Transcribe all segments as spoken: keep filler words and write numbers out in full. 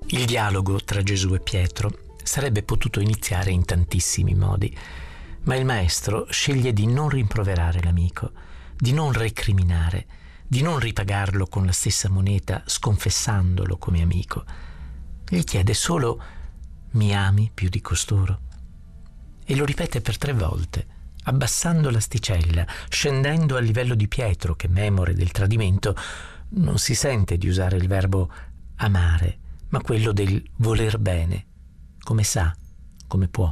Il dialogo tra Gesù e Pietro sarebbe potuto iniziare in tantissimi modi, ma il maestro sceglie di non rimproverare l'amico, di non recriminare, di non ripagarlo con la stessa moneta sconfessandolo come amico. Gli chiede solo: mi ami più di costoro? E lo ripete per tre volte, abbassando l'asticella, scendendo al livello di Pietro che, memore del tradimento, non si sente di usare il verbo amare, ma quello del voler bene, come sa, come può.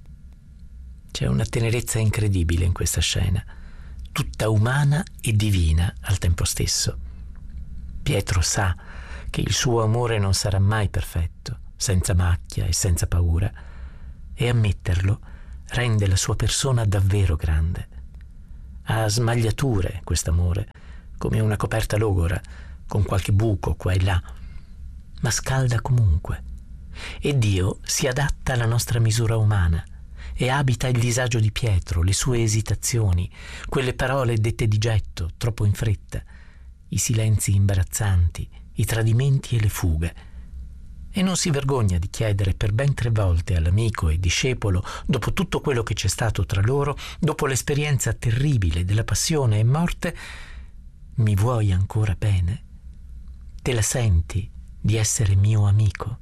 C'è una tenerezza incredibile in questa scena, tutta umana e divina al tempo stesso. Pietro sa che il suo amore non sarà mai perfetto, senza macchia e senza paura, e ammetterlo rende la sua persona davvero grande. Ha smagliature quest'amore, come una coperta logora, con qualche buco qua e là, ma scalda comunque. E Dio si adatta alla nostra misura umana e abita il disagio di Pietro, le sue esitazioni, quelle parole dette di getto, troppo in fretta, i silenzi imbarazzanti, i tradimenti e le fughe. E non si vergogna di chiedere per ben tre volte all'amico e discepolo, dopo tutto quello che c'è stato tra loro, dopo l'esperienza terribile della passione e morte: mi vuoi ancora bene? Te la senti di essere mio amico?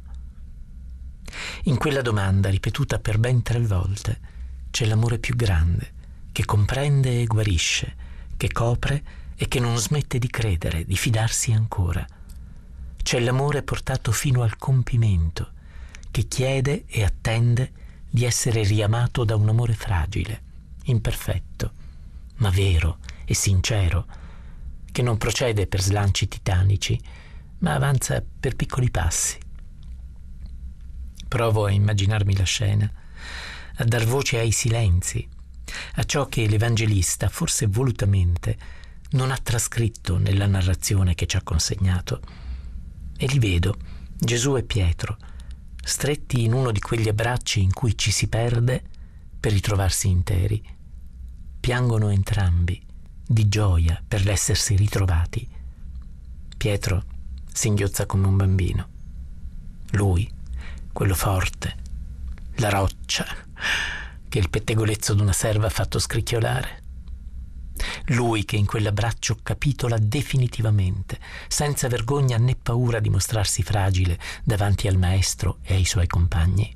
In quella domanda, ripetuta per ben tre volte, c'è l'amore più grande, che comprende e guarisce, che copre e che non smette di credere, di fidarsi ancora. C'è l'amore portato fino al compimento, che chiede e attende di essere riamato da un amore fragile, imperfetto, ma vero e sincero, che non procede per slanci titanici, ma avanza per piccoli passi. Provo a immaginarmi la scena, a dar voce ai silenzi, a ciò che l'Evangelista, forse volutamente, non ha trascritto nella narrazione che ci ha consegnato. E li vedo, Gesù e Pietro, stretti in uno di quegli abbracci in cui ci si perde per ritrovarsi interi. Piangono entrambi, di gioia per l'essersi ritrovati. Pietro singhiozza come un bambino. Lui, quello forte, la roccia che il pettegolezzo d'una serva ha fatto scricchiolare. Lui che in quell'abbraccio capitola definitivamente, senza vergogna né paura di mostrarsi fragile davanti al maestro e ai suoi compagni.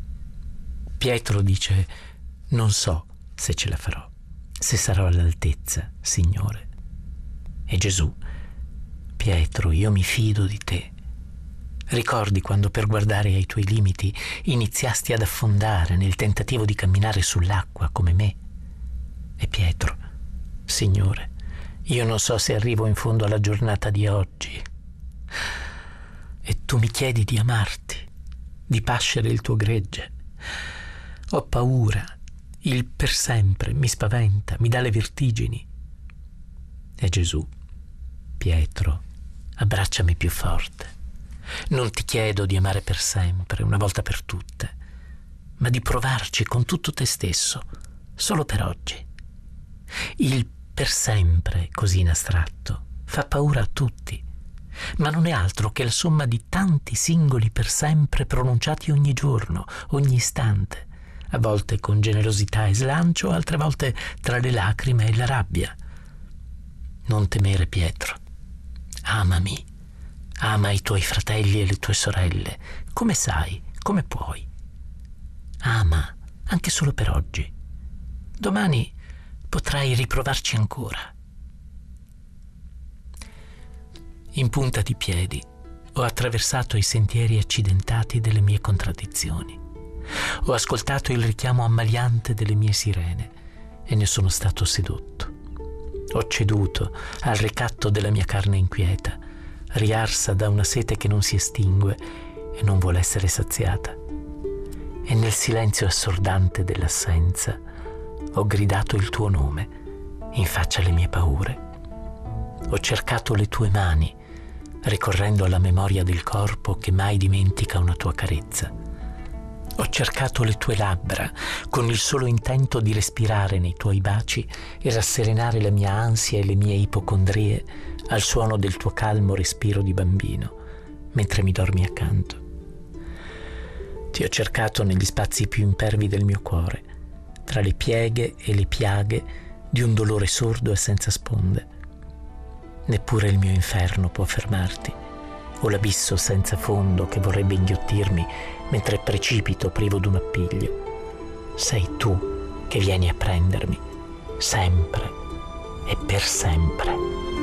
Pietro dice: non so se ce la farò, se sarò all'altezza, Signore. E Gesù: Pietro, io mi fido di te. Ricordi quando per guardare ai tuoi limiti iniziasti ad affondare nel tentativo di camminare sull'acqua come me? E Pietro: Signore, io non so se arrivo in fondo alla giornata di oggi. E tu mi chiedi di amarti, di pascere il tuo gregge. Ho paura, il per sempre mi spaventa, mi dà le vertigini. E Gesù: Pietro, abbracciami più forte. Non ti chiedo di amare per sempre, una volta per tutte, ma di provarci con tutto te stesso, solo per oggi. Il per sempre, così in astratto, fa paura a tutti, ma non è altro che la somma di tanti singoli per sempre pronunciati ogni giorno, ogni istante, a volte con generosità e slancio, altre volte tra le lacrime e la rabbia. Non temere, Pietro. Amami. Ama i tuoi fratelli e le tue sorelle, come sai, come puoi. Ama, anche solo per oggi. Domani potrai riprovarci ancora. In punta di piedi ho attraversato i sentieri accidentati delle mie contraddizioni. Ho ascoltato il richiamo ammaliante delle mie sirene e ne sono stato sedotto. Ho ceduto al ricatto della mia carne inquieta, riarsa da una sete che non si estingue e non vuole essere saziata. E nel silenzio assordante dell'assenza ho gridato il tuo nome in faccia alle mie paure. Ho cercato le tue mani, ricorrendo alla memoria del corpo che mai dimentica una tua carezza. Ho cercato le tue labbra con il solo intento di respirare nei tuoi baci e rasserenare la mia ansia e le mie ipocondrie al suono del tuo calmo respiro di bambino mentre mi dormi accanto. Ti ho cercato negli spazi più impervi del mio cuore, tra le pieghe e le piaghe di un dolore sordo e senza sponde. Neppure il mio inferno può fermarti, o l'abisso senza fondo che vorrebbe inghiottirmi mentre precipito privo d'un appiglio. Sei tu che vieni a prendermi, sempre e per sempre.